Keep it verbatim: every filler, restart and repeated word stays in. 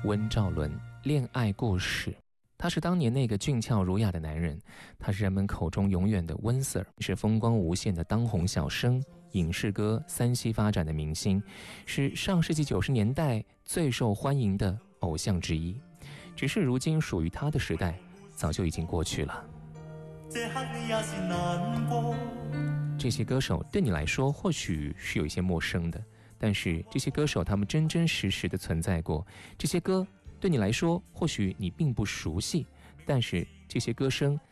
温兆伦恋爱故事。他是当年那个俊俏儒雅的男人，他是人们口中永远的温 Sir， 是风光无限的当红小生，影视歌三栖发展的明星，是上世纪九十年代最受欢迎的偶像之一。只是如今属于他的时代早就已经过去了。这些歌手对你来说或许是有一些陌生的，但是这些歌手他们真真实实的存在过。这些歌对你来说或许你并不熟悉，但是这些歌声